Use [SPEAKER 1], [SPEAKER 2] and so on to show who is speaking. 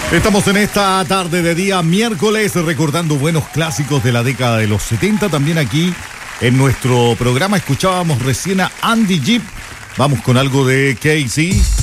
[SPEAKER 1] Estamos en esta tarde de día miércoles recordando buenos clásicos de la década de los 70. También aquí en nuestro programa escuchábamos recién a Andy Gibb. Vamos con algo de Casey.